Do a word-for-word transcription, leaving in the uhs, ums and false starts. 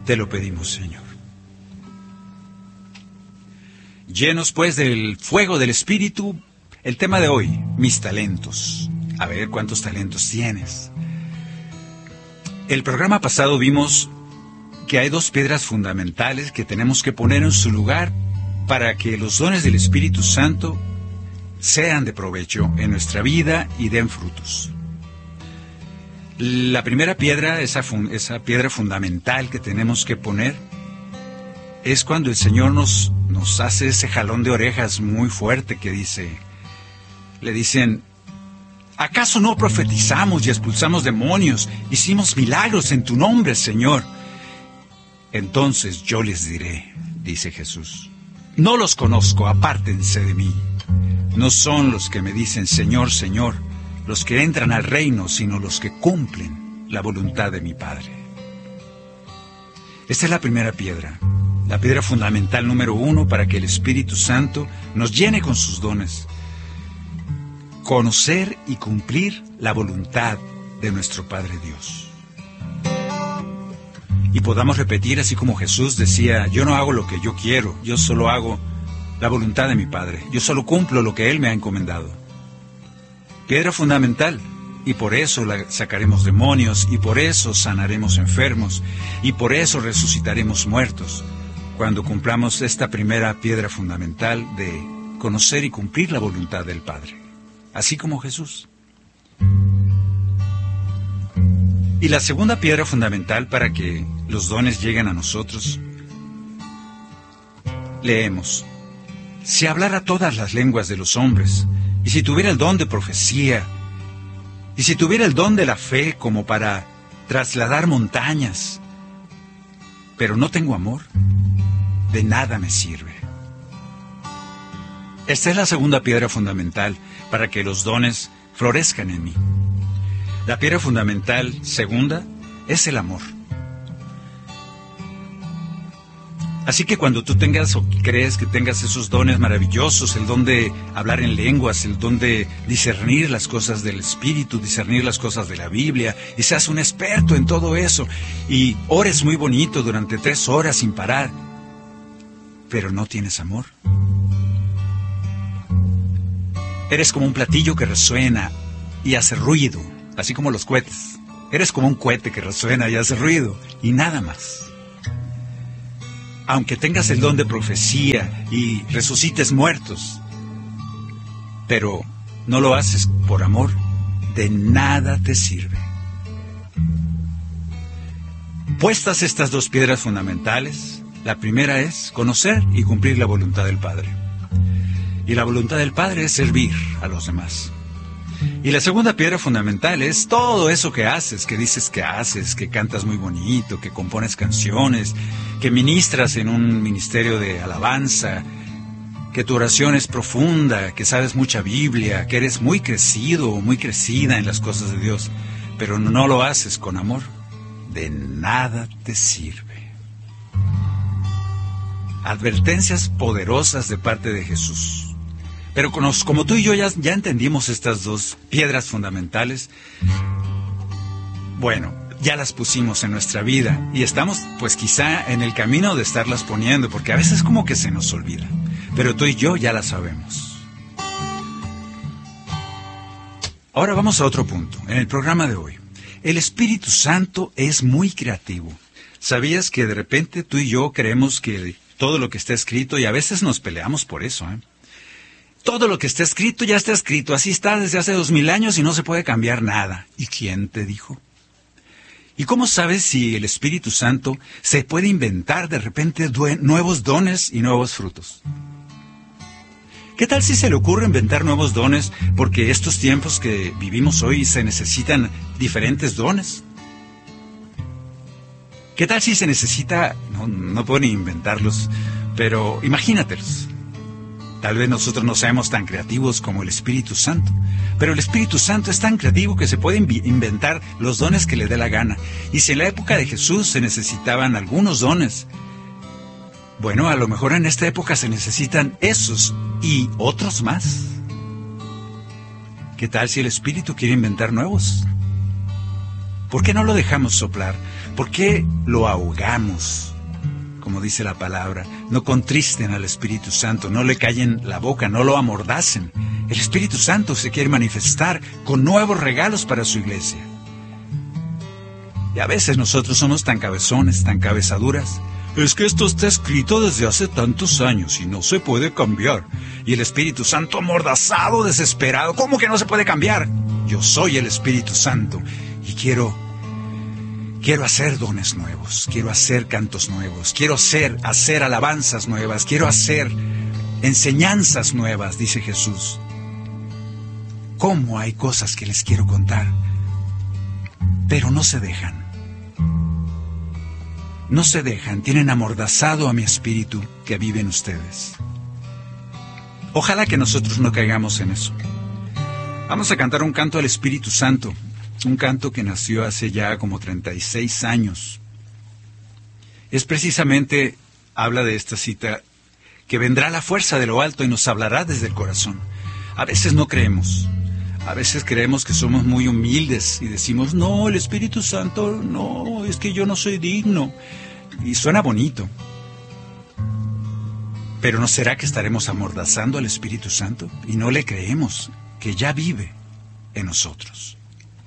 Te lo pedimos, Señor. Llenos pues del fuego del Espíritu, el tema de hoy, mis talentos. A ver cuántos talentos tienes. El programa pasado vimos que hay dos piedras fundamentales que tenemos que poner en su lugar para que los dones del Espíritu Santo sean de provecho en nuestra vida y den frutos. La primera piedra, esa, esa piedra fundamental que tenemos que poner, es cuando el Señor nos, nos hace ese jalón de orejas muy fuerte que dice, le dicen, ¿acaso no profetizamos y expulsamos demonios, hicimos milagros en tu nombre, Señor? Entonces yo les diré, dice Jesús, no los conozco, apártense de mí. No son los que me dicen, Señor, Señor, los que entran al reino, sino los que cumplen la voluntad de mi Padre. Esta es la primera piedra, la piedra fundamental número uno para que el Espíritu Santo nos llene con sus dones. Conocer y cumplir la voluntad de nuestro Padre Dios. Y podamos repetir así como Jesús decía, yo no hago lo que yo quiero, yo solo hago la voluntad de mi Padre, yo solo cumplo lo que Él me ha encomendado. Piedra fundamental, y por eso la sacaremos demonios, y por eso sanaremos enfermos, y por eso resucitaremos muertos, cuando cumplamos esta primera piedra fundamental de conocer y cumplir la voluntad del Padre, así como Jesús. Y la segunda piedra fundamental para que los dones lleguen a nosotros, leemos, si hablara todas las lenguas de los hombres, y si tuviera el don de profecía, y si tuviera el don de la fe como para trasladar montañas, pero no tengo amor, de nada me sirve. Esta es la segunda piedra fundamental para que los dones florezcan en mí. La piedra fundamental segunda es el amor. Así que cuando tú tengas o crees que tengas esos dones maravillosos, el don de hablar en lenguas, el don de discernir las cosas del Espíritu, discernir las cosas de la Biblia, y seas un experto en todo eso, y ores muy bonito durante tres horas sin parar, pero no tienes amor. Eres como un platillo que resuena y hace ruido, así como los cohetes. Eres como un cohete que resuena y hace ruido, y nada más. Aunque tengas el don de profecía y resucites muertos, pero no lo haces por amor, de nada te sirve. Puestas estas dos piedras fundamentales, la primera es conocer y cumplir la voluntad del Padre. Y la voluntad del Padre es servir a los demás. Y la segunda piedra fundamental es todo eso que haces, que dices que haces, que cantas muy bonito, que compones canciones, que ministras en un ministerio de alabanza, que tu oración es profunda, que sabes mucha Biblia, que eres muy crecido o muy crecida en las cosas de Dios, pero no lo haces con amor, de nada te sirve. Advertencias poderosas de parte de Jesús. Pero como tú y yo ya, ya entendimos estas dos piedras fundamentales, bueno, ya las pusimos en nuestra vida y estamos pues quizá en el camino de estarlas poniendo, porque a veces como que se nos olvida, pero tú y yo ya las sabemos. Ahora vamos a otro punto, en el programa de hoy. El Espíritu Santo es muy creativo. ¿Sabías que de repente tú y yo creemos que todo lo que está escrito, y a veces nos peleamos por eso, ¿eh? Todo lo que está escrito ya está escrito, así está desde hace dos mil años y no se puede cambiar nada. ¿Y quién te dijo? ¿Y cómo sabes si el Espíritu Santo se puede inventar de repente nuevos dones y nuevos frutos? ¿Qué tal si se le ocurre inventar nuevos dones porque estos tiempos que vivimos hoy se necesitan diferentes dones? ¿Qué tal si se necesita, no, no puedo ni inventarlos, pero imagínatelos? Tal vez nosotros no seamos tan creativos como el Espíritu Santo, pero el Espíritu Santo es tan creativo que se puede inventar los dones que le dé la gana. Y si en la época de Jesús se necesitaban algunos dones, bueno, a lo mejor en esta época se necesitan esos y otros más. ¿Qué tal si el Espíritu quiere inventar nuevos? ¿Por qué no lo dejamos soplar? ¿Por qué lo ahogamos? Como dice la palabra, no contristen al Espíritu Santo, no le callen la boca, no lo amordacen. El Espíritu Santo se quiere manifestar con nuevos regalos para su iglesia. Y a veces nosotros somos tan cabezones, tan cabezaduras. Es que esto está escrito desde hace tantos años y no se puede cambiar. Y el Espíritu Santo amordazado, desesperado. ¿Cómo que no se puede cambiar? Yo soy el Espíritu Santo y quiero, quiero hacer dones nuevos, quiero hacer cantos nuevos, quiero hacer, hacer alabanzas nuevas, quiero hacer enseñanzas nuevas, dice Jesús. ¿Cómo hay cosas que les quiero contar? Pero no se dejan. No se dejan, tienen amordazado a mi espíritu que vive en ustedes. Ojalá que nosotros no caigamos en eso. Vamos a cantar un canto al Espíritu Santo, un canto que nació hace ya como treinta y seis años. Es precisamente, habla de esta cita, que vendrá la fuerza de lo alto y nos hablará desde el corazón. A veces no creemos, a veces creemos que somos muy humildes y decimos, no, el Espíritu Santo, no, es que yo no soy digno. Y suena bonito. Pero ¿no será que estaremos amordazando al Espíritu Santo y no le creemos que ya vive en nosotros?